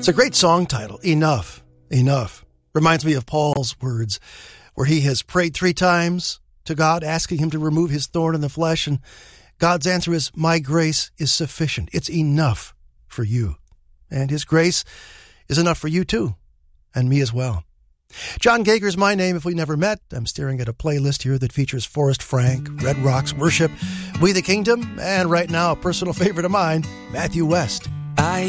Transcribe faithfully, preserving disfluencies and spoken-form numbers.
a great song title, Enough, Enough. Reminds me of Paul's words, where he has prayed three times to God, asking him to remove his thorn in the flesh, and God's answer is, my grace is sufficient. It's enough for you. And his grace is enough for you too, and me as well. John Gager's my name if we never met. I'm staring at a playlist here that features Forrest Frank, Red Rocks Worship, We the Kingdom, and right now a personal favorite of mine, Matthew West. I